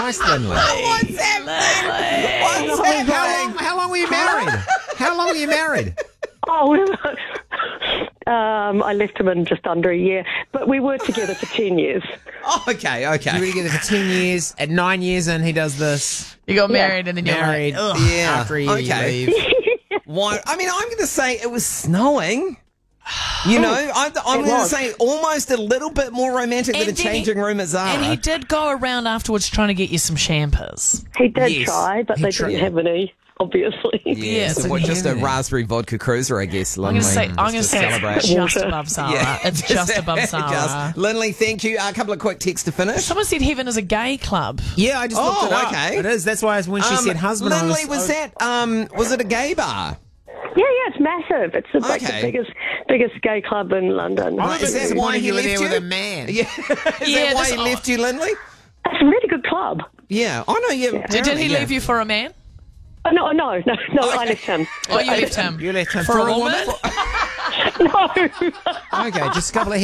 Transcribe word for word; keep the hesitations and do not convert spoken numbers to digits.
Christ, Lindley. What's happening? What's How long, happening? how long were you married? How long were you married? Oh, um, I left him in just under a year, but we were together for ten years. Oh, okay, You were okay. together for ten years. At nine years in, he does this. You got married and then you're Married. like, ugh. Yeah. After you Okay. leave. Why? I mean, I'm going to say it was snowing. You know, I'm, I'm It going to was. say almost a little bit more romantic than And a then he- changing room at Zara. And he did go around afterwards trying to get you some champers. He did Yes, try, but he they tried. didn't have any, obviously. Yeah, Yeah, so so what, he just a had it. raspberry vodka cruiser, I guess, I'm Lindley. going to say, I'm going to just say celebrate. it's just Water. above Zara. Yeah. It's just above Zara. Just- Lindley, thank you. A couple of quick texts to finish. Someone said heaven is a gay club. Yeah, I just looked Oh, it up. okay. It is. That's why when she Um, said husband, I Lindley, was, was, that, um, was it a gay bar? Yeah, yeah, it's massive. It's the, like Okay. the biggest biggest gay club in London. I Is was that disappointed why he you were left there you? with a man. Yeah. Is Yeah, that why this- he left you, Lindley? It's a really good club. Yeah. Oh, no, yeah. Did, did apparently, he yeah. leave you for a man? Oh, no, no, no, no, I left him. Oh, you left him. You left him For a woman? No. Okay, just a couple of